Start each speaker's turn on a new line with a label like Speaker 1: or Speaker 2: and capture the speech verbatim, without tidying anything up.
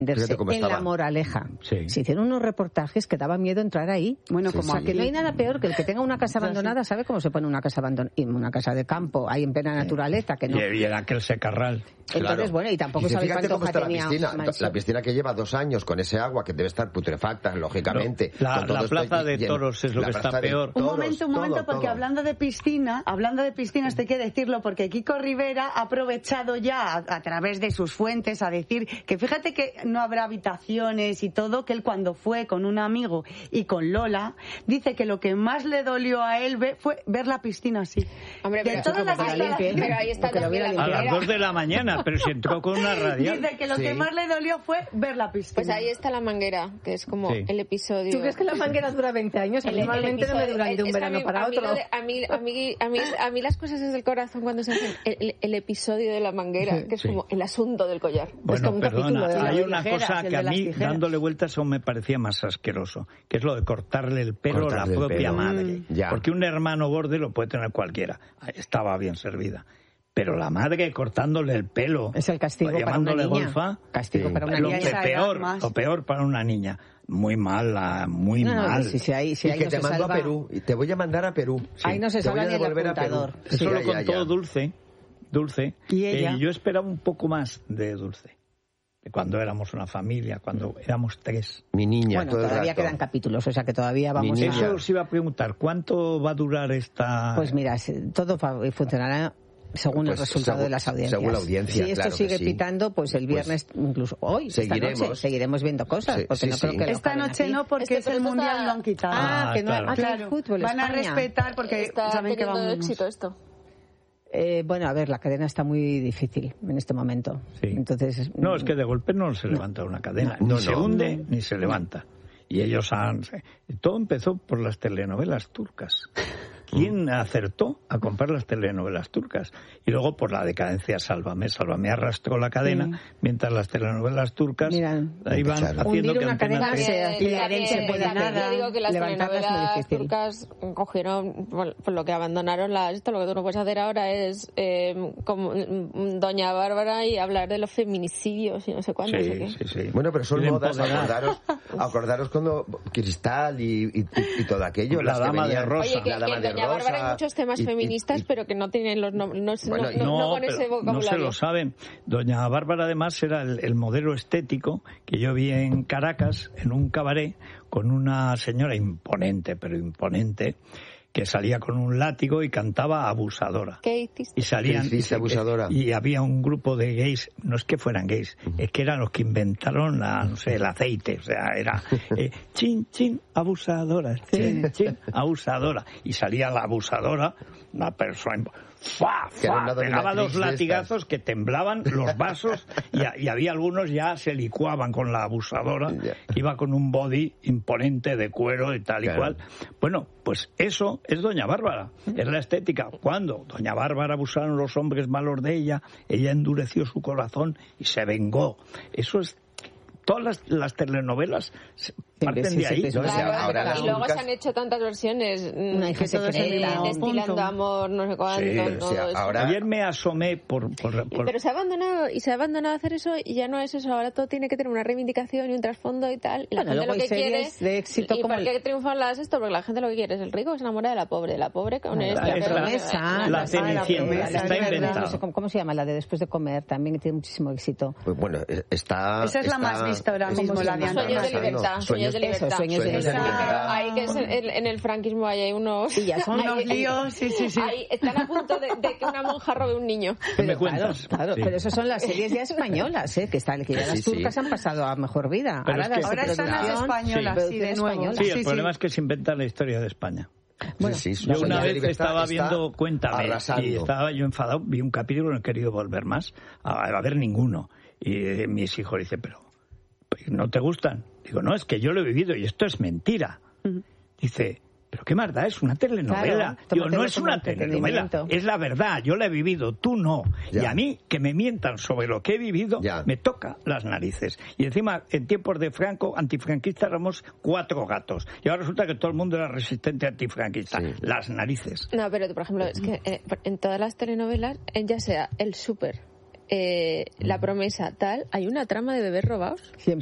Speaker 1: en la moraleja.
Speaker 2: Sí.
Speaker 1: Se hicieron unos reportajes que daba miedo entrar ahí.
Speaker 3: Bueno,
Speaker 1: sí,
Speaker 3: como
Speaker 1: o sea, que no hay nada peor que el que tenga una casa abandonada. ¿Sabe cómo se pone una casa abandonada? Una casa de campo, ahí en plena naturaleza, que no.
Speaker 2: Y era aquel secarral.
Speaker 1: Entonces,
Speaker 4: claro.
Speaker 1: bueno, y tampoco
Speaker 4: y
Speaker 1: sabéis
Speaker 4: fíjate
Speaker 1: cuánto
Speaker 4: cómo está la
Speaker 1: tenía
Speaker 4: piscina,
Speaker 1: mansión.
Speaker 4: la piscina que lleva dos años con ese agua que debe estar putrefacta, lógicamente.
Speaker 2: No, la,
Speaker 4: con todo
Speaker 2: la
Speaker 4: esto
Speaker 2: plaza de
Speaker 4: lleno.
Speaker 2: toros es lo
Speaker 4: La
Speaker 2: que está
Speaker 4: plaza de
Speaker 2: peor.
Speaker 4: toros,
Speaker 3: un momento, un momento,
Speaker 4: todo,
Speaker 3: porque
Speaker 4: todo.
Speaker 3: hablando de piscina, hablando de piscinas, te hay que decirlo, porque Kiko Rivera ha aprovechado ya a, a través de sus fuentes a decir que fíjate que no habrá habitaciones y todo, que él cuando fue con un amigo y con Lola, dice que lo que más le dolió a él ve, fue ver la piscina así.
Speaker 5: Hombre,
Speaker 3: de
Speaker 5: pero,
Speaker 3: todas las
Speaker 5: ahí,
Speaker 3: instalaciones-
Speaker 5: pero ahí está
Speaker 1: Porque lo
Speaker 5: también la
Speaker 1: hubiera
Speaker 2: A las
Speaker 5: manguera.
Speaker 2: dos de la mañana, pero se entró con una radial.
Speaker 3: Dice que lo
Speaker 4: Sí.
Speaker 3: que más le dolió fue ver la piscina.
Speaker 5: Pues ahí está la manguera, que es como
Speaker 2: Sí.
Speaker 5: el episodio.
Speaker 1: ¿Tú crees que la manguera dura veinte años?
Speaker 5: El- el
Speaker 1: Normalmente no me
Speaker 5: episodio-
Speaker 1: duran de un
Speaker 5: es que a
Speaker 1: verano
Speaker 5: mí-
Speaker 1: para
Speaker 5: a mí
Speaker 1: otro.
Speaker 5: lo de- A mí, a, mí, a, mí, a mí las cosas desde el corazón cuando se hacen el, el- el episodio de la manguera, que es
Speaker 2: Sí.
Speaker 5: como el asunto del collar.
Speaker 2: Bueno,
Speaker 1: como un capítulo
Speaker 2: perdona,
Speaker 1: de las
Speaker 2: hay una
Speaker 1: tijeras,
Speaker 2: cosa
Speaker 1: el
Speaker 2: que
Speaker 1: de
Speaker 2: a
Speaker 1: las
Speaker 2: mí,
Speaker 1: tijeras.
Speaker 2: dándole vueltas, aún me parecía más asqueroso, que es lo de cortarle el pelo
Speaker 4: Cortarle
Speaker 2: a
Speaker 4: el
Speaker 2: la propia
Speaker 4: pelo.
Speaker 2: madre.
Speaker 4: Mm, ya.
Speaker 2: Porque un hermano borde lo puede tener cualquiera. Estaba bien servida. Pero la madre cortándole el pelo,
Speaker 1: Es el castigo para una
Speaker 2: llamándole
Speaker 1: niña.
Speaker 2: golfa,
Speaker 1: Castigo
Speaker 4: Sí.
Speaker 1: para una
Speaker 2: lo,
Speaker 1: niña.
Speaker 2: que
Speaker 3: esa edad
Speaker 2: peor,
Speaker 3: más.
Speaker 2: lo peor para una niña. Muy mala, muy
Speaker 1: No, no,
Speaker 2: mal.
Speaker 1: si, si ahí, si
Speaker 4: y
Speaker 1: ahí
Speaker 4: que
Speaker 1: no
Speaker 4: te
Speaker 1: se
Speaker 4: mando
Speaker 1: salva,
Speaker 4: a Perú. Y te voy a mandar a Perú.
Speaker 1: Ahí no se
Speaker 4: Te
Speaker 1: salva
Speaker 4: voy a
Speaker 1: ni el
Speaker 4: devolver a Perú.
Speaker 1: apuntador.
Speaker 2: Eso
Speaker 4: Sí,
Speaker 2: lo
Speaker 4: ya, ya,
Speaker 2: contó
Speaker 4: ya.
Speaker 2: Dulce, Dulce.
Speaker 3: ¿Y ella?
Speaker 2: Eh, yo esperaba un poco más de Dulce. De cuando éramos una familia, cuando éramos tres.
Speaker 4: Mi niña,
Speaker 1: Bueno,
Speaker 4: todo el
Speaker 1: todavía
Speaker 4: rato.
Speaker 1: quedan capítulos, o sea que todavía vamos
Speaker 4: Mi
Speaker 1: a...
Speaker 4: niña.
Speaker 2: Eso os iba a preguntar, ¿cuánto va a durar esta...?
Speaker 1: Pues mira, se- todo fa- funcionará según el
Speaker 4: Pues
Speaker 1: resultado
Speaker 4: según-
Speaker 1: de las audiencias.
Speaker 4: según la audiencia,
Speaker 1: Si esto
Speaker 4: claro que
Speaker 1: sigue
Speaker 4: sí.
Speaker 1: pitando, pues el viernes, incluso hoy, esta
Speaker 4: Seguiremos.
Speaker 1: noche, seguiremos viendo cosas,
Speaker 4: Sí,
Speaker 1: porque
Speaker 4: sí,
Speaker 1: no creo
Speaker 4: sí.
Speaker 1: que lo
Speaker 3: Esta
Speaker 1: acaben
Speaker 3: noche
Speaker 1: aquí.
Speaker 3: no, porque
Speaker 5: Este,
Speaker 3: es el
Speaker 5: pero esto
Speaker 3: mundial
Speaker 5: está-
Speaker 3: lo han quitado.
Speaker 1: Ah,
Speaker 2: Ah,
Speaker 1: que no
Speaker 2: claro.
Speaker 1: aquí hay
Speaker 3: Claro,
Speaker 1: fútbol,
Speaker 3: van a
Speaker 1: España.
Speaker 3: respetar porque
Speaker 5: Está
Speaker 3: saben que
Speaker 5: teniendo
Speaker 3: vamos.
Speaker 5: éxito esto.
Speaker 1: Eh, bueno, a ver, la cadena está muy difícil en este momento.
Speaker 2: Sí.
Speaker 1: Entonces,
Speaker 2: No, es que de golpe no se levanta una cadena.
Speaker 4: No,
Speaker 2: ni se
Speaker 4: no.
Speaker 2: hunde ni se levanta. Y ellos han... Todo empezó por las telenovelas turcas. ¿Quién acertó a comprar las telenovelas turcas? Y luego por la decadencia Sálvame. Sálvame arrastró la cadena,
Speaker 1: Sí.
Speaker 2: mientras las telenovelas turcas
Speaker 1: Mira,
Speaker 2: iban
Speaker 4: empezaron.
Speaker 2: haciendo
Speaker 1: Hundir
Speaker 2: que
Speaker 1: una
Speaker 2: Antena
Speaker 1: cadena
Speaker 2: tres-
Speaker 1: se-
Speaker 5: También,
Speaker 1: y la herencia
Speaker 5: también,
Speaker 1: puede
Speaker 5: también
Speaker 1: nada,
Speaker 5: te digo que las
Speaker 1: levantarla es muy
Speaker 5: telenovelas
Speaker 1: difícil.
Speaker 5: turcas cogieron, por, por lo que abandonaron las, esto, lo que tú no puedes hacer ahora es eh, como mm, Doña Bárbara y hablar de los feminicidios y no sé cuánto. no sé
Speaker 2: Sí,
Speaker 5: qué.
Speaker 2: sí, sí.
Speaker 4: Bueno, pero son
Speaker 2: Y de
Speaker 4: modas,
Speaker 2: empoderar.
Speaker 4: acordaros, acordaros cuando Cristal y, y, y todo aquello.
Speaker 2: La
Speaker 4: las que
Speaker 2: Dama de
Speaker 4: venían-
Speaker 2: Rosa.
Speaker 5: Oye, que,
Speaker 4: la
Speaker 5: que
Speaker 4: Dama
Speaker 5: en
Speaker 4: de
Speaker 5: Doña Bárbara hay
Speaker 4: Rosa
Speaker 5: muchos temas
Speaker 4: y- y-
Speaker 5: feministas,
Speaker 4: y-
Speaker 5: pero que no tienen los nombres, no,
Speaker 4: Bueno,
Speaker 5: no, no,
Speaker 2: No,
Speaker 5: no con
Speaker 2: pero
Speaker 5: ese
Speaker 2: no
Speaker 5: vocabulario.
Speaker 2: se lo saben. Doña Bárbara además era el, el modelo estético que yo vi en Caracas, en un cabaret, con una señora imponente, pero imponente, que salía con un látigo y cantaba Abusadora.
Speaker 5: ¿Qué hiciste?
Speaker 2: Y salían...
Speaker 4: ¿Qué hiciste, Abusadora?
Speaker 2: Y había un grupo de gays, no es que fueran gays, es que eran los que inventaron la, no sé, el aceite, o sea, era eh, chin, chin, abusadora, chin, chin, abusadora. Y salía la abusadora, una persona... ¡Fua!
Speaker 4: Que era
Speaker 2: ¡Fua!
Speaker 4: una
Speaker 2: Pegaba
Speaker 4: dominatrix
Speaker 2: dos
Speaker 4: de estas.
Speaker 2: latigazos que temblaban los vasos y, a- y había algunos ya se licuaban con la abusadora,
Speaker 4: Ya.
Speaker 2: que iba con un body imponente de cuero y tal y
Speaker 4: Claro.
Speaker 2: cual. Bueno, pues eso es Doña Bárbara, es la estética. Cuando Doña Bárbara abusaron los hombres malos de ella, ella endureció su corazón y se vengó. Eso es... Todas las, las telenovelas se- parten
Speaker 1: sí,
Speaker 2: de
Speaker 1: sí,
Speaker 2: ahí.
Speaker 1: sí, sí.
Speaker 4: No, o sea,
Speaker 5: Claro,
Speaker 4: ahora las
Speaker 5: y luego
Speaker 4: turcas-
Speaker 5: se han hecho tantas versiones. mm,
Speaker 1: Una hija
Speaker 5: que todo es el
Speaker 1: secreta,
Speaker 5: mismo destilando
Speaker 3: punto.
Speaker 5: amor, no sé cuánto.
Speaker 2: Sí,
Speaker 5: todo
Speaker 4: o sea,
Speaker 5: eso.
Speaker 4: ahora-
Speaker 2: Ayer me asomé por... por- por-
Speaker 5: Pero se ha abandonado y se ha abandonado a hacer eso y ya no es eso. Ahora todo tiene que tener una reivindicación y un trasfondo y tal. Y la
Speaker 1: Bueno,
Speaker 5: gente
Speaker 1: luego
Speaker 5: lo que
Speaker 1: hay
Speaker 5: quiere
Speaker 1: series de éxito
Speaker 5: ¿Y
Speaker 1: como
Speaker 5: por
Speaker 1: el-
Speaker 5: qué triunfan las esto? Porque la gente lo que quiere es el rico que se enamora de la pobre, la pobre con
Speaker 1: La
Speaker 5: esta.
Speaker 2: de
Speaker 5: pero-
Speaker 1: promesa,
Speaker 2: la Cenicienta,
Speaker 1: promesa,
Speaker 2: está
Speaker 1: es verdad,
Speaker 2: inventado.
Speaker 1: no sé cómo, cómo se llama, la de después de comer, también que tiene muchísimo éxito.
Speaker 4: Pues bueno, eh, está...
Speaker 3: Esa es la
Speaker 4: está-
Speaker 3: más vista ahora
Speaker 1: ¿Cómo
Speaker 3: mismo,
Speaker 1: se
Speaker 3: la de
Speaker 1: llama?
Speaker 5: Sueños de
Speaker 3: Ana.
Speaker 5: libertad,
Speaker 4: Sueños-
Speaker 5: sueños de
Speaker 1: Eso,
Speaker 5: libertad.
Speaker 1: sueños de
Speaker 4: Sueños de
Speaker 1: libertad.
Speaker 4: libertad.
Speaker 5: Ahí que es en, en el franquismo ahí hay unos...
Speaker 1: Y ya son
Speaker 3: Unos
Speaker 5: ahí-
Speaker 3: líos, sí, sí, sí.
Speaker 5: Ahí están a punto de, de que una monja robe un niño.
Speaker 2: ¿Qué me
Speaker 1: Pero claro,
Speaker 2: cuentas?
Speaker 1: claro,
Speaker 2: Sí.
Speaker 1: pero eso son las series ya españolas, ¿eh? que, están, que ya
Speaker 4: Sí,
Speaker 1: las
Speaker 4: sí.
Speaker 1: turcas han pasado a mejor vida.
Speaker 2: Pero
Speaker 1: Ahora,
Speaker 2: es que-
Speaker 1: las de
Speaker 3: Ahora están las
Speaker 1: producción,
Speaker 3: españolas,
Speaker 1: sí,
Speaker 3: sí, de
Speaker 1: producción
Speaker 3: nuevo.
Speaker 1: española.
Speaker 2: Sí, el
Speaker 3: Sí,
Speaker 2: problema
Speaker 3: sí.
Speaker 2: es que se inventan la historia de España.
Speaker 1: Bueno,
Speaker 4: Sí, sí,
Speaker 2: Yo
Speaker 4: Sueños
Speaker 2: una
Speaker 4: de
Speaker 2: vez
Speaker 4: libertad
Speaker 2: estaba
Speaker 4: está
Speaker 2: viendo Cuéntame
Speaker 4: arrasando.
Speaker 2: y estaba yo enfadado, vi un capítulo y no he querido volver más a, a ver ninguno. Y eh, mis hijos dicen, pero ¿no te gustan? Digo, no, es que yo lo he vivido y esto es mentira. Dice, pero qué más da, es una telenovela.
Speaker 1: Claro,
Speaker 2: Digo, no
Speaker 1: tómatelo
Speaker 2: es
Speaker 1: como
Speaker 2: una telenovela,
Speaker 1: entretenimiento.
Speaker 2: es la verdad, yo la he vivido, tú no.
Speaker 4: Ya.
Speaker 2: Y a mí, que me mientan sobre lo que he vivido,
Speaker 4: Ya.
Speaker 2: me toca las narices. Y encima, en tiempos de Franco, antifranquistas éramos cuatro gatos. Y ahora resulta que todo el mundo era resistente antifranquista.
Speaker 4: Sí.
Speaker 2: Las narices.
Speaker 5: No, pero por ejemplo, es que eh, en todas las telenovelas, eh, ya sea el súper, eh, La promesa, tal, hay una trama de bebés robados.